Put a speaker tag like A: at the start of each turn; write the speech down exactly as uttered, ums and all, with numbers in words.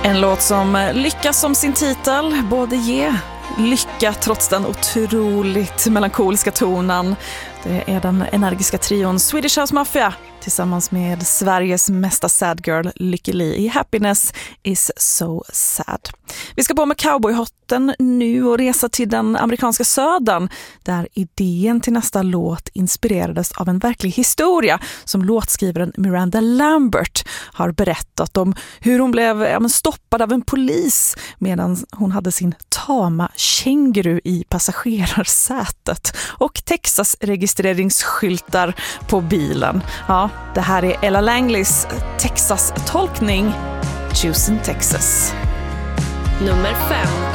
A: En låt som lyckas som sin titel, både ge lycka trots den otroligt melankoliska tonen. Det är den energiska trion Swedish House Mafia tillsammans med Sveriges mesta sad girl Lykke Li i Happiness is so sad. Vi ska på med cowboyhotten nu och resa till den amerikanska södern där idén till nästa låt inspirerades av en verklig historia som låtskrivaren Miranda Lambert har berättat om hur hon blev ja, men stoppad av en polis medan hon hade sin tama känguru i passagerarsätet och Texas registreringsskyltar på bilen. Ja, det här är Ella Langleys Texas-tolkning Choosing Texas.
B: Nummer fem.